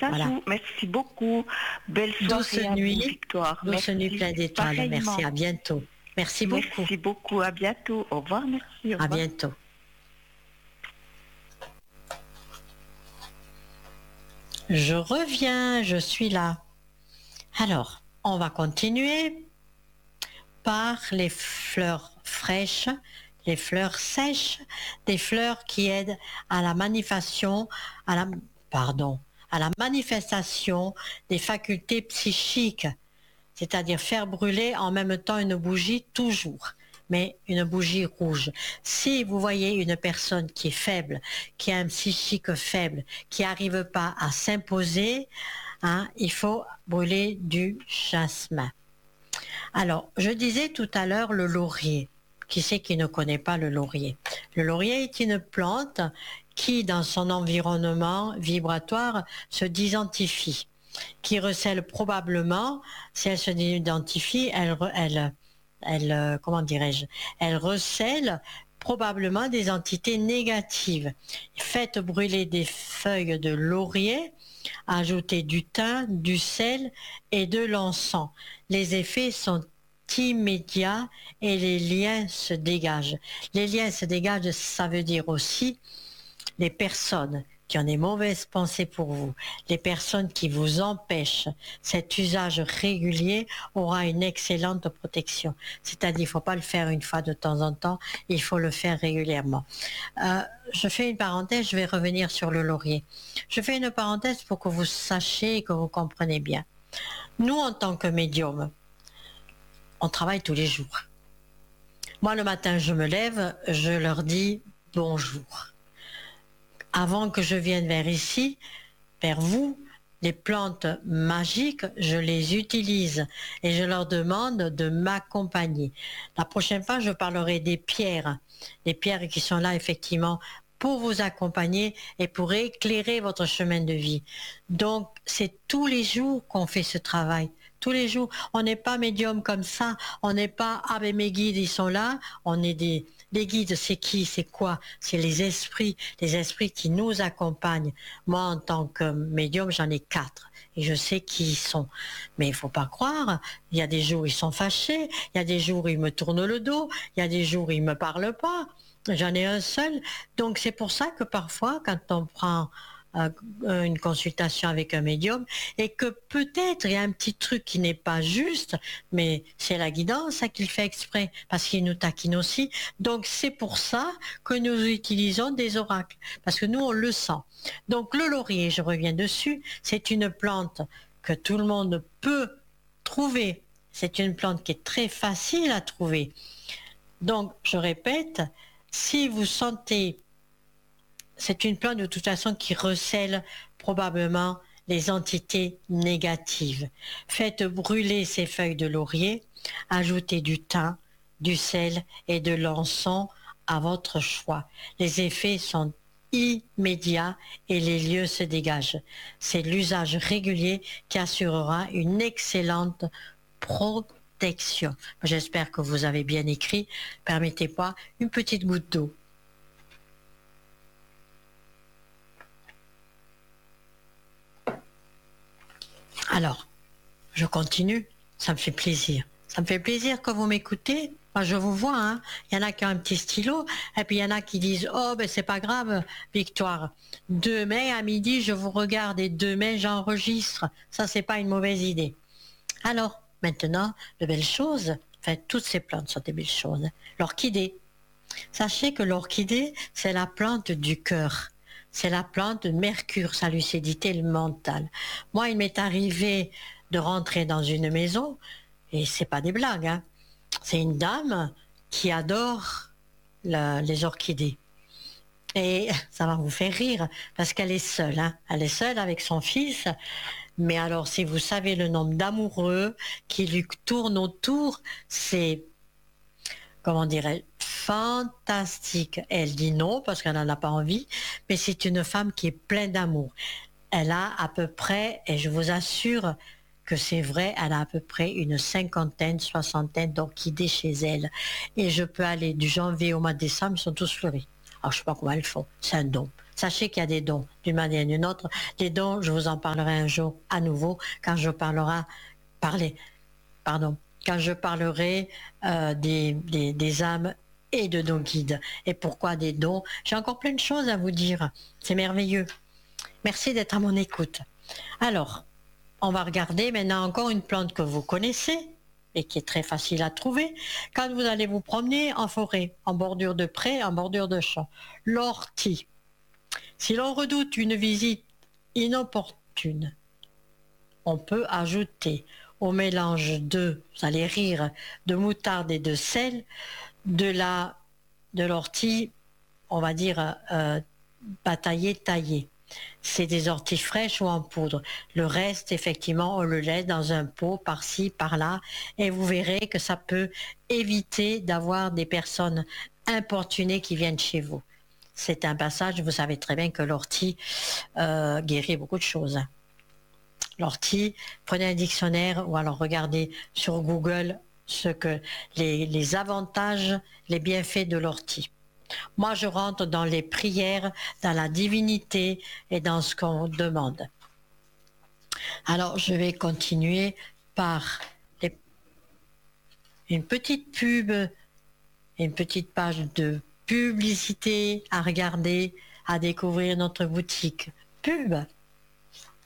à Voilà. vous. Merci beaucoup. Belle soirée à vous, Victoire. Douce nuit pleine d'étoiles. Pareillement. Merci, à bientôt. Merci beaucoup. Merci beaucoup, à bientôt. Au revoir, merci. Au À revoir. bientôt. Je reviens, je suis là. Alors, on va continuer par les fleurs fraîches, les fleurs sèches, des fleurs qui aident à la manifestation, à la manifestation des facultés psychiques, c'est-à-dire faire brûler en même temps une bougie toujours, mais une bougie rouge. Si vous voyez une personne qui est faible, qui a un psychique faible, qui n'arrive pas à s'imposer, il faut brûler du jasmin. Alors, je disais tout à l'heure le laurier. Qui c'est qui ne connaît pas le laurier? Le laurier est une plante qui, dans son environnement vibratoire, se désidentifie, qui recèle probablement, si elle se désidentifie, elle recèle probablement des entités négatives. Faites brûler des feuilles de laurier, ajoutez du thym, du sel et de l'encens. Les effets sont immédiats et les liens se dégagent. Les liens se dégagent, ça veut dire aussi les personnes qui ont des mauvaises pensées pour vous, les personnes qui vous empêchent, cet usage régulier aura une excellente protection. C'est-à-dire, il ne faut pas le faire une fois de temps en temps, il faut le faire régulièrement. Je fais une parenthèse, je vais revenir sur le laurier. Je fais une parenthèse pour que vous sachiez et que vous compreniez bien. Nous, en tant que médium, on travaille tous les jours. Moi, le matin, je me lève, je leur dis bonjour. Avant que je vienne vers ici, vers vous, les plantes magiques, je les utilise et je leur demande de m'accompagner. La prochaine fois, je parlerai des pierres qui sont là effectivement pour vous accompagner et pour éclairer votre chemin de vie. Donc, c'est tous les jours qu'on fait ce travail. Tous les jours, on n'est pas médium comme ça, on n'est pas, ah ben mes guides ils sont là, on est les guides c'est qui, c'est quoi? C'est les esprits qui nous accompagnent. Moi en tant que médium j'en ai 4 et je sais qui ils sont. Mais il faut pas croire, il y a des jours ils sont fâchés, il y a des jours ils me tournent le dos, il y a des jours ils me parlent pas. J'en ai un seul, donc c'est pour ça que parfois quand on prend une consultation avec un médium et que peut-être il y a un petit truc qui n'est pas juste, mais c'est la guidance qu'il fait exprès parce qu'il nous taquine aussi. Donc c'est pour ça que nous utilisons des oracles parce que nous on le sent. Donc le laurier, je reviens dessus, c'est une plante que tout le monde peut trouver. C'est une plante qui est très facile à trouver. Donc je répète, si vous sentez, c'est une plante de toute façon qui recèle probablement les entités négatives. Faites brûler ces feuilles de laurier, ajoutez du thym, du sel et de l'encens à votre choix. Les effets sont immédiats et les lieux se dégagent. C'est l'usage régulier qui assurera une excellente protection. J'espère que vous avez bien écrit. Permettez-moi une petite goutte d'eau. Alors, je continue, ça me fait plaisir. Ça me fait plaisir que vous m'écoutez. Moi, je vous vois, hein. Il y en a qui ont un petit stylo, et puis il y en a qui disent « Oh, ben c'est pas grave, Victoire. Demain, à midi, je vous regarde, et demain, j'enregistre. » Ça, c'est pas une mauvaise idée. Alors, maintenant, de belles choses. Enfin, toutes ces plantes sont des belles choses. L'orchidée. Sachez que l'orchidée, c'est la plante du cœur. C'est la plante de Mercure, sa lucidité mentale. Moi, il m'est arrivé de rentrer dans une maison, et c'est pas des blagues, hein. C'est une dame qui adore les orchidées. Et ça va vous faire rire, parce qu'elle est seule, hein. Elle est seule avec son fils. Mais alors, si vous savez le nombre d'amoureux qui lui tournent autour, c'est, comment dirais-je, fantastique. Elle dit non parce qu'elle n'en a pas envie, mais c'est une femme qui est pleine d'amour. Elle a à peu près, et je vous assure que c'est vrai, elle a à peu près une 50aine, 60aine d'orchidées chez elle. Et je peux aller du janvier au mois de décembre, ils sont tous fleuris. Alors je ne sais pas comment elles font, c'est un don. Sachez qu'il y a des dons, d'une manière ou d'une autre. Les dons, je vous en parlerai un jour à nouveau, quand je parlerai des âmes et de nos guides. Et pourquoi des dons? J'ai encore plein de choses à vous dire. C'est merveilleux. Merci d'être à mon écoute. Alors, on va regarder maintenant encore une plante que vous connaissez et qui est très facile à trouver quand vous allez vous promener en forêt, en bordure de pré, en bordure de champ. L'ortie. Si l'on redoute une visite inopportune, on peut ajouter au mélange vous allez rire, de moutarde et de sel, de l'ortie, on va dire bataillée, taillée. C'est des orties fraîches ou en poudre. Le reste, effectivement, on le laisse dans un pot par-ci, par-là, et vous verrez que ça peut éviter d'avoir des personnes importunées qui viennent chez vous. C'est un passage, vous savez très bien que l'ortie guérit beaucoup de choses. L'ortie, prenez un dictionnaire ou alors regardez sur Google les avantages, les bienfaits de l'ortie. Moi, je rentre dans les prières, dans la divinité et dans ce qu'on demande. Alors, je vais continuer par une petite pub, une petite page de publicité à regarder, à découvrir notre boutique. Pub.